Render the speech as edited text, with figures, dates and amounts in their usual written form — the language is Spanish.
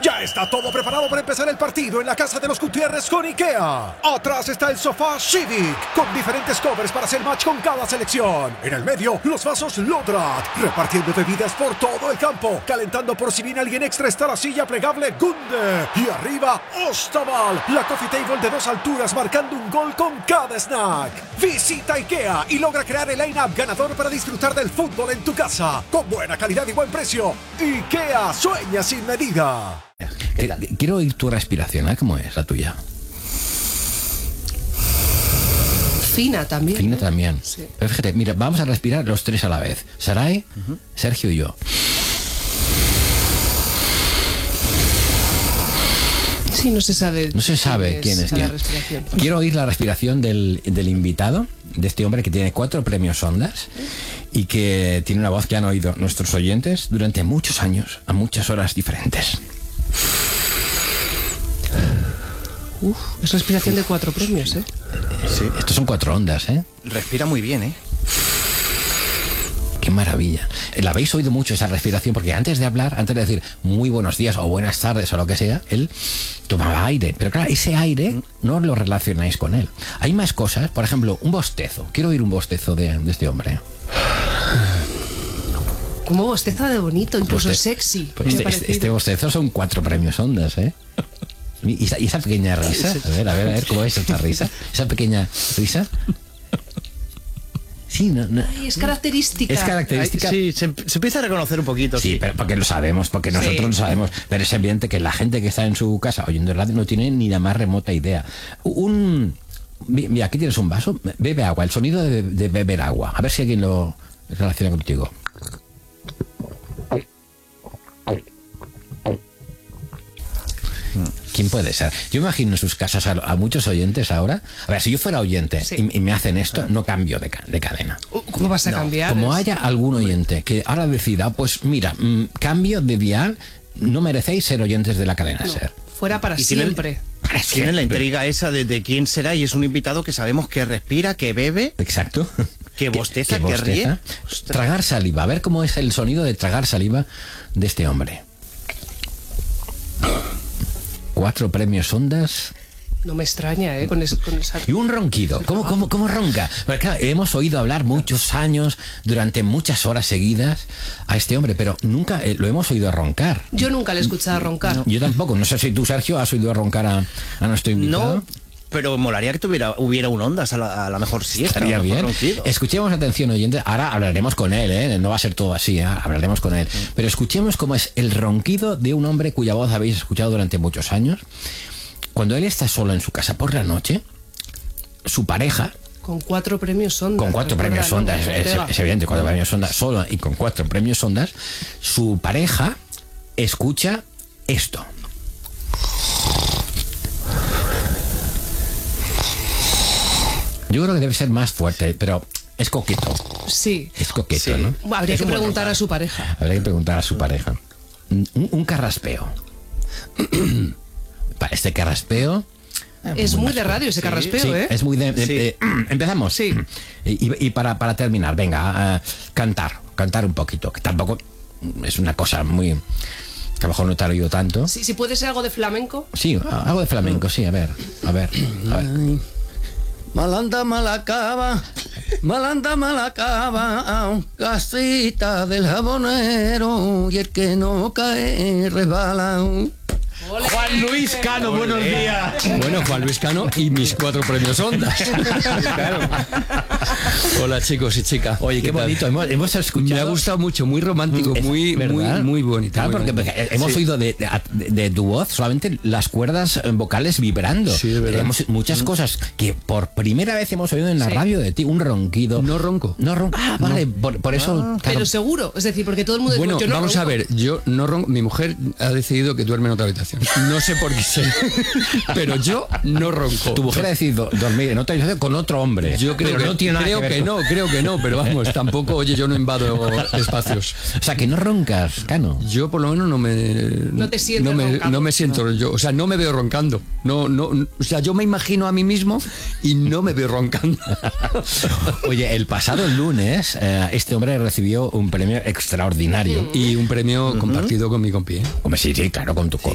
Ya está todo preparado para empezar el partido en la casa de los Gutiérrez con IKEA. Atrás está el sofá Civic, con diferentes covers para hacer match con cada selección. En el medio, los vasos Lodrat, repartiendo bebidas por todo el campo. Calentando por si viene alguien extra está la silla plegable Gunde. Y arriba, Ostaval, la coffee table de 2 alturas marcando un gol con cada snack. Visita IKEA y logra crear el line-up ganador para disfrutar del fútbol en tu casa. Con buena calidad y buen precio. IKEA sueña sin medida. Quiero oír tu respiración, ¿eh? ¿Cómo es la tuya? Fina también. Fina también. Sí. Pero fíjate, mira, vamos a respirar los 3 a la vez. Saray, Sergio y yo. Sí, no se sabe. No se sabe quién es quién. Quiero oír la respiración del invitado, de este hombre que tiene 4 premios Ondas y que tiene una voz que han oído nuestros oyentes durante muchos años, a muchas horas diferentes. Es respiración de 4 premios, ¿eh? Sí. Estos son 4 ondas, ¿eh? Respira muy bien, ¿eh? Qué maravilla. ¿La habéis oído mucho esa respiración? Porque antes de hablar, antes de decir muy buenos días o buenas tardes o lo que sea, él tomaba aire. Pero claro, ese aire no lo relacionáis con él. Hay más cosas, por ejemplo, un bostezo. Quiero oír un bostezo de este Como bosteza de bonito, incluso sexy. Pues este bostezo son 4 premios Ondas, ¿eh? ¿Y esa pequeña risa? A ver, ¿cómo es esa risa? Esa pequeña risa. Sí, no. Ay, es característica. Es característica. Sí, se empieza a reconocer un poquito. Sí, pero porque lo sabemos, porque nosotros lo sabemos. Pero es evidente que la gente que está en su casa oyendo el radio no tiene ni la más remota idea. Mira, aquí tienes un vaso, bebe agua, el sonido de beber agua. A ver si alguien lo relaciona contigo. ¿Quién puede ser? Yo imagino en sus casas a muchos oyentes ahora. A ver, si yo fuera oyente y me hacen esto, no cambio de cadena. ¿Cómo vas a cambiar? Como haya algún oyente que ahora decida, pues mira, cambio de dial, no merecéis ser oyentes de la cadena SER. Fuera para siempre. Tienen la intriga esa de quién será y es un invitado que sabemos que respira, que bebe. Exacto. Que bosteza, que ríe. Tragar saliva. A ver cómo es el sonido de tragar saliva de este hombre. 4 premios Ondas. No me extraña, ¿eh? Con esa... Y un ronquido. ¿Cómo ronca? Porque claro, hemos oído hablar muchos años, durante muchas horas seguidas, a este hombre, pero nunca lo hemos oído roncar. Yo nunca le he escuchado roncar. Yo tampoco. No sé si tú, Sergio, has oído roncar a nuestro invitado. No, pero molaría que hubiera un Ondas a la mejor siesta. Estaría bien. Ronquido. Escuchemos, atención, oyentes. Ahora hablaremos con él, ¿eh? No va a ser todo así, ¿eh? Hablaremos con él. Pero escuchemos cómo es el ronquido de un hombre cuya voz habéis escuchado durante muchos años. Cuando él está solo en su casa por la noche, su pareja... Con 4 premios Ondas. Con 4 premios Ondas, es evidente, 4 premios Ondas solo y con 4 premios Ondas, su pareja escucha esto. Yo creo que debe ser más fuerte, pero es coqueto. Sí. Es coqueto, ¿no? Habría que preguntar a su pareja. Habría que preguntar a su pareja. Un carraspeo. Este carraspeo... Es muy de radio ese carraspeo, sí, ¿eh? Es muy de... ¿Empezamos? Sí. Y para terminar, venga, cantar un poquito, que tampoco es una cosa muy... que a lo mejor no te ha oído tanto. Sí, si puede ser algo de flamenco. Sí, algo de flamenco, sí, a ver. Malanda malacaba, casita del jabonero, y el que no cae resbala. ¡Ole! Juan Luis Cano, buenos días. Bueno, Juan Luis Cano y mis 4 premios Ondas. Claro. Hola, chicos y chicas. Oye, qué bonito. Hemos escuchado. Me ha gustado mucho, muy romántico, muy bonito. Claro, muy porque hemos oído de tu voz solamente las cuerdas vocales vibrando. Sí, de verdad. Muchas cosas que por primera vez hemos oído en la radio de ti. Un ronquido. No ronco. No ronco. Ah, vale. Por eso. Claro. Pero seguro. Es decir, porque todo el mundo... Bueno, yo no vamos ronco. a ver. Yo no ronco. Mi mujer ha decidido que duerme en otra habitación. No sé por qué sé. Pero yo no ronco. Tu mujer ha decidido dormir en otra habitación con otro hombre. Yo creo que no tiene nada que ver creo que no, pero vamos, tampoco, oye, yo no invado espacios. O sea, que no roncas, Cano. Yo por lo menos No te sientes roncando. no me siento yo, o sea, no me veo roncando. No, o sea, yo me imagino a mí mismo y no me veo roncando. Oye, el pasado lunes este hombre recibió un premio extraordinario. Y un premio compartido con mi compi, ¿eh? Hombre, sí, claro, con tu